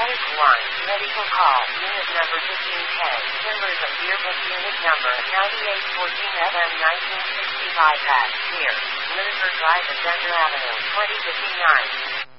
Callers 1, ready for call. Unit number 1510. Timbers of Deerbook. Unit number 9814 FM 1965 at near Lindenburg Drive at Center Avenue, 2059.